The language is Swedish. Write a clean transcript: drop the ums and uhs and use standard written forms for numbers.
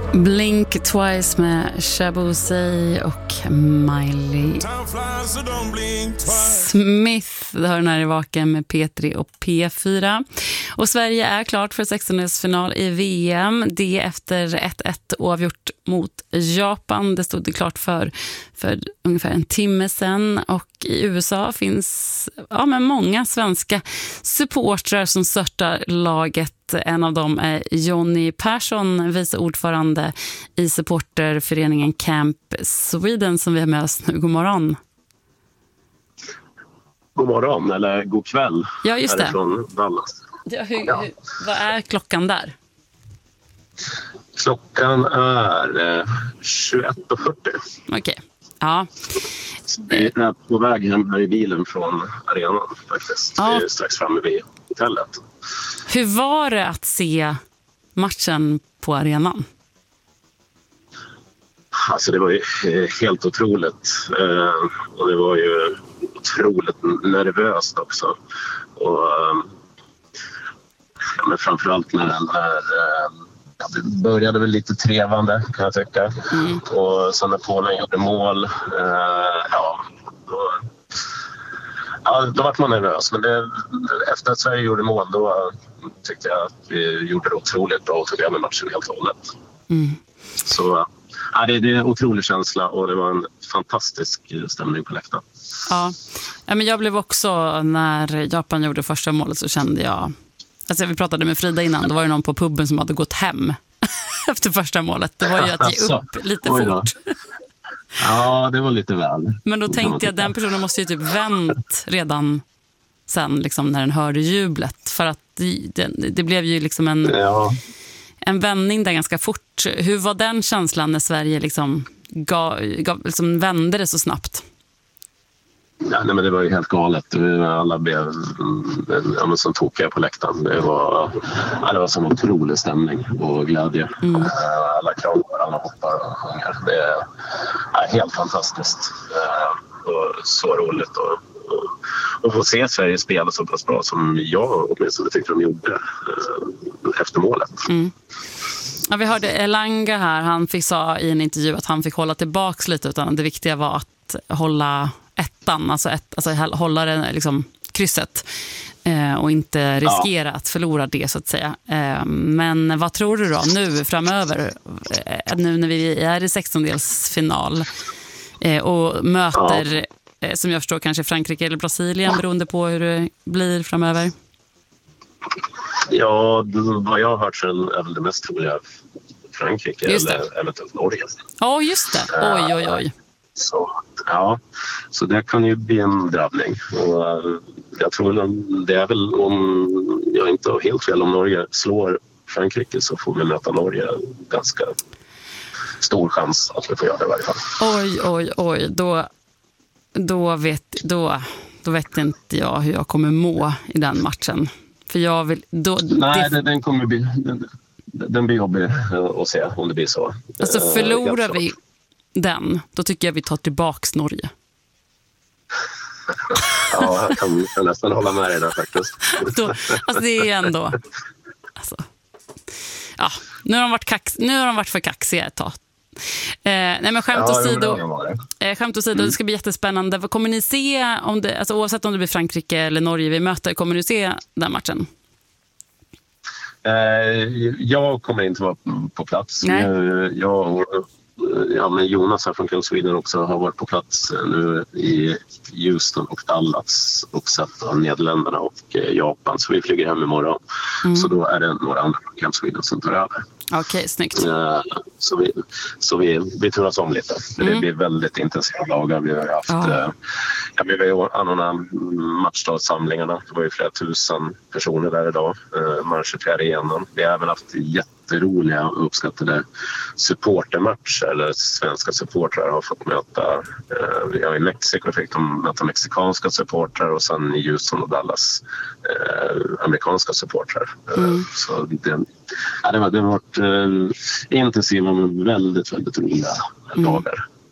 Blink Twice med Shaboozey och Miley Smith. Det hör när det vaken med P3 och P4. Och Sverige är klart för 16-delsfinal i VM. Det efter 1-1 oavgjort mot Japan. Det stod det klart för ungefär en timme sedan. Och i USA finns många svenska supportrar som stöttar laget. En av dem är Jonny Persson, vice ordförande i supporterföreningen Camp Sweden som vi har med oss nu. God morgon. God morgon, eller god kväll. Ja, just det. Från Dallas. Ja, vad är klockan där? Klockan är 21:40. Okej. Ja. Vi är på väg hem här i bilen från arenan faktiskt. Ja. Vi är strax framme vid hotellet. Hur var det att se matchen på arenan? Alltså det var ju helt otroligt. Och det var ju otroligt nervöst också. Och men framförallt när det började väl lite trevande kan jag tycka. Och sen när Polen gjorde mål då var man nervös. Men efter att Sverige gjorde mål då tyckte jag att vi gjorde det otroligt bra och tog över matchen helt och hållet. Så det är en otrolig känsla och det var en fantastisk stämning på läktaren. Ja, men jag blev också, när Japan gjorde första målet så kände jag, alltså vi pratade med Frida innan, då var det någon på pubben som hade gått hem efter första målet. Det var ju att ge upp lite fort. Ja, det var lite väl. Men då tänkte jag, den personen måste ju typ vänt redan sen liksom, när den hörde jublet. För att det blev ju liksom en vändning där ganska fort. Hur var den känslan när Sverige liksom vände det så snabbt? Ja, nej, men det var ju helt galet. Alla blev som tokiga på läktaren. Det var som en otrolig stämning och glädje. Alla kramar, alla hoppar och sjunger. Det är helt fantastiskt. Och så roligt och få se Sverige spela så pass bra som jag åtminstone tyckte de gjorde efter målet. Ja, vi hörde Elanga här. Han sa i en intervju att han fick hålla tillbaks lite, utan det viktiga var att hålla ettan, alltså hålla det, liksom, krysset och inte riskera att förlora det så att säga. Men vad tror du då nu framöver, nu när vi är i 16-delsfinal och möter som jag förstår kanske Frankrike eller Brasilien beroende på hur det blir framöver? Ja, vad jag har hört så är väl det mest troliga Frankrike eller eventuellt Norge. Ja, just det. Oj. Så det kan ju bli en drabbning. Och jag tror det är väl, om jag inte har helt fel, om Norge slår Frankrike så får vi möta Norge. Ganska stor chans att vi får göra det i varje fall. Oj. Då vet inte jag hur jag kommer må i den matchen. För jag vill... den kommer bli... Den blir jobbig att se om det blir så. Alltså förlorar vi den, då tycker jag vi tar tillbaks Norge. Ja, jag kan nästan hålla med dig där faktiskt. Alltså det är ändå... Alltså, ja, nu har de varit för kaxiga ett tag. Nej, men skämt åsido, det ska bli jättespännande. Vad kommer ni se, oavsett om det blir Frankrike eller Norge vi möter, kommer ni se den matchen? Jag kommer inte vara på plats. Men Jonas här från Camp Sweden också har varit på plats nu i Houston och Dallas och sett av Nederländerna och Japan, så vi flyger hem imorgon. Så då är det några andra från Camp Sweden som tar över. Okej, snyggt. Så vi turas om lite. Det blir väldigt intensiva dagar. Vi har haft vi har anordnat matchdagssamlingarna. Det var ju flera tusen personer där idag. Matcher till arenan. Vi har även haft jätteroliga och uppskattade supportermatcher, eller svenska supportrar har fått möta. I Mexiko fick de möta mexikanska supportrar och sen i Houston och Dallas amerikanska supportrar. Så det har varit intensiva men väldigt, väldigt roliga dagar.